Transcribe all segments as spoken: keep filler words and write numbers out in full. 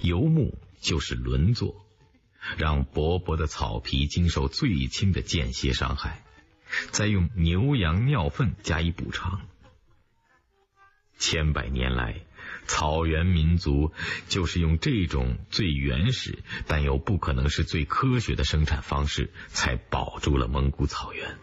游牧就是轮作，让薄薄的草皮经受最轻的间歇伤害，再用牛羊尿粪加以补偿。千百年来，草原民族就是用这种最原始但又不可能是最科学的生产方式，才保住了蒙古草原。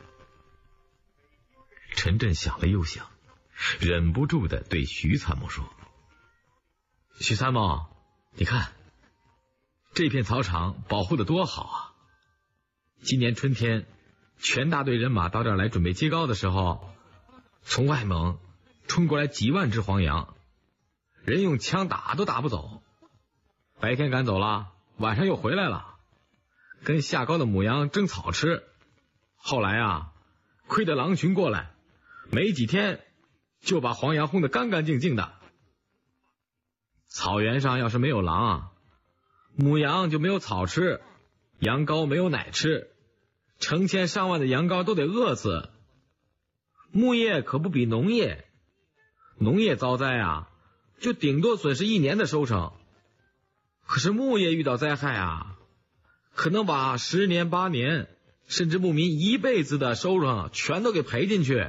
陈震想了又想，忍不住地对徐参谋说：徐参谋，你看这片草场保护得多好啊！今年春天全大队人马到这儿来准备接高的时候，从外蒙冲过来几万只黄羊，人用枪打都打不走，白天赶走了，晚上又回来了，跟下高的母羊争草吃。后来啊，亏得狼群过来，没几天就把黄羊轰得干干净净的。草原上要是没有狼啊，母羊就没有草吃，羊羔没有奶吃，成千上万的羊羔都得饿死。牧业可不比农业，农业遭灾啊，就顶多损失一年的收成，可是牧业遇到灾害啊，可能把十年八年甚至牧民一辈子的收入全都给赔进去。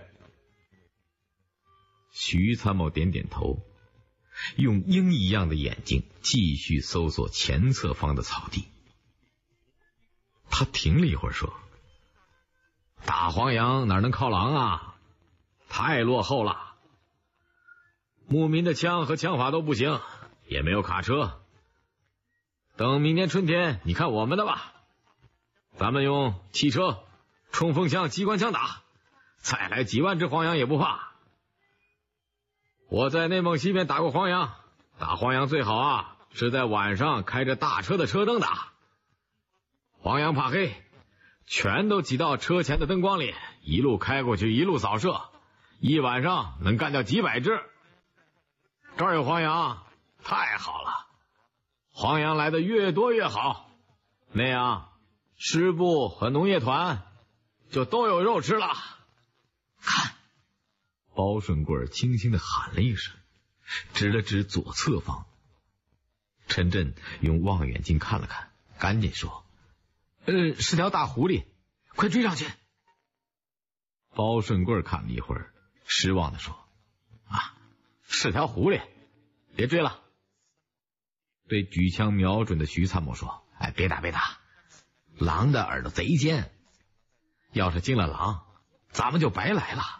徐参谋点点头，用鹰一样的眼睛继续搜索前侧方的草地。他停了一会儿说：打黄羊哪能靠狼啊，太落后了，牧民的枪和枪法都不行，也没有卡车。等明年春天你看我们的吧，咱们用汽车、冲锋枪、机关枪打，再来几万只黄羊也不怕。我在内蒙西边打过黄羊，打黄羊最好啊是在晚上开着大车的车灯打，黄羊怕黑，全都挤到车前的灯光里，一路开过去一路扫射，一晚上能干掉几百只。这儿有黄羊，太好了，黄羊来的越多越好，那样师部和农业团就都有肉吃了。看，包顺贵轻轻地喊了一声，指了指左侧方。陈震用望远镜看了看，赶紧说：呃，是条大狐狸，快追上去。包顺贵看了一会儿，失望地说：啊，是条狐狸，别追了。对举枪瞄准的徐参谋说：哎，别打别打，狼的耳朵贼尖，要是惊了狼，咱们就白来了。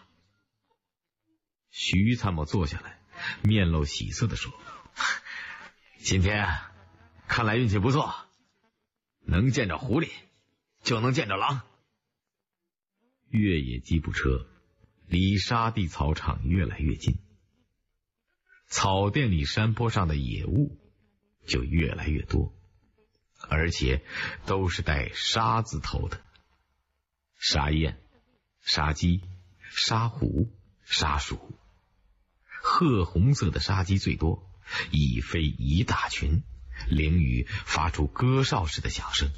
徐参谋坐下来，面露喜色地说：今天看来运气不错，能见着狐狸就能见着狼。越野吉普车离沙地草场越来越近，草甸里山坡上的野物就越来越多，而且都是带沙字头的，沙燕、沙鸡、沙虎、沙鼠。褐红色的沙鸡最多，一飞一大群，凌雨发出歌哨似的响声。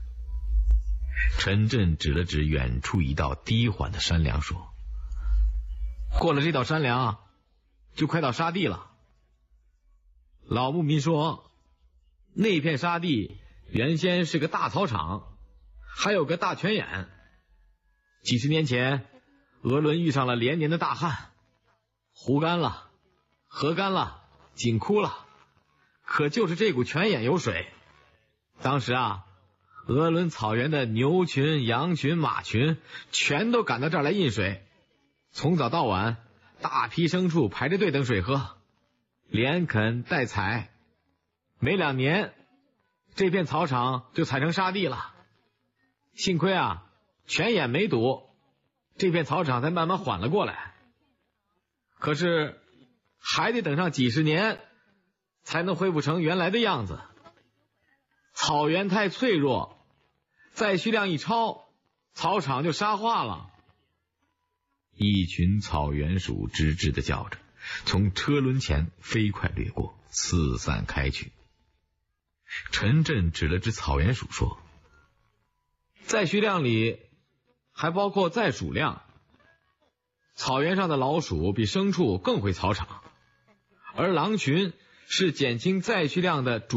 陈震指了指远处一道低缓的山梁说：过了这道山梁就快到沙地了。老牧民说，那片沙地原先是个大草场，还有个大泉眼。几十年前鄂伦遇上了连年的大旱，湖干了，河干了，井枯了，可就是这股泉眼有水。当时啊，鄂伦草原的牛群、羊群、马群全都赶到这儿来饮水，从早到晚大批牲畜排着队等水喝，连垦带采，没两年这片草场就采成沙地了。幸亏啊泉眼没堵，这片草场才慢慢缓了过来。可是还得等上几十年才能恢复成原来的样子。草原太脆弱，载需量一超，草场就沙化了。一群草原鼠吱吱地叫着，从车轮前飞快掠过，四散开去。陈震指了指草原鼠说：载需量里还包括载鼠量，草原上的老鼠比牲畜更会草场，而狼群是减轻载需量的主